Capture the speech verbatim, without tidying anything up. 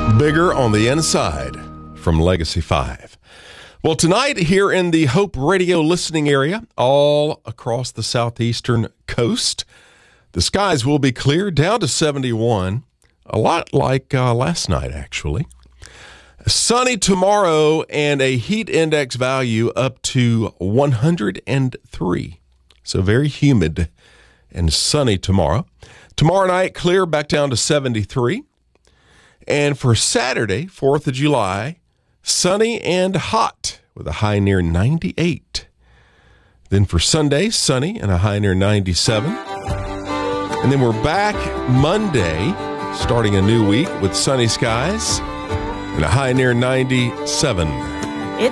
Bigger on the Inside from Legacy five. Well, tonight here in the Hope Radio listening area, all across the southeastern coast, the skies will be clear down to seventy-one, a lot like uh, last night, actually. Sunny tomorrow and a heat index value up to one hundred three. So very humid and sunny tomorrow. Tomorrow night, clear back down to seventy-three. And for Saturday, fourth of July, sunny and hot with a high near ninety-eight. Then for Sunday, sunny and a high near ninety-seven. And then we're back Monday, starting a new week with sunny skies and a high near ninety-seven.